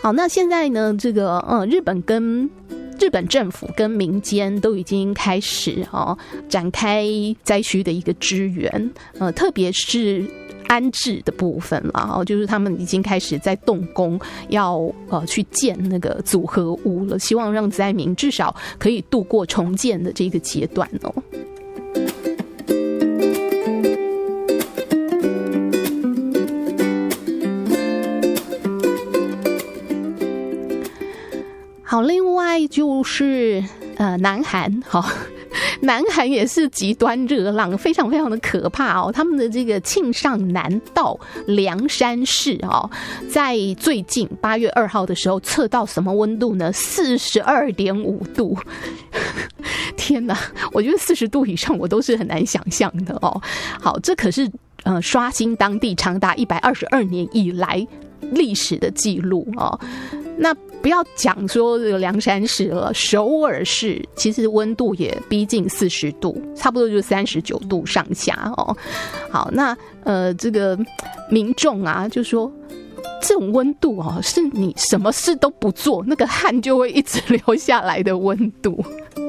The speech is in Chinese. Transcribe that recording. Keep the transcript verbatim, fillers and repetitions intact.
好，那现在呢，这个呃，日本跟日本政府跟民间都已经开始哦展开灾区的一个支援，呃，特别是安置的部分啦，哦，就是他们已经开始在动工，要呃去建那个组合屋了，希望让灾民至少可以度过重建的这个阶段哦。好，另外就是呃，南韩，好、哦，南韩也是极端热浪，非常非常的可怕哦。他们的这个庆尚南道凉山市哦，在最近八月二号的时候测到什么温度呢？四十二点五度。天哪，我觉得四十度以上我都是很难想象的哦。好，这可是呃刷新当地长达一百二十二年以来历史的记录哦。那不要讲说这个凉山市了，首尔市其实温度也逼近四十度，差不多就是三十九度上下哦。好，那呃这个民众啊就说，这种温度哦是你什么事都不做，那个汗就会一直流下来的温度。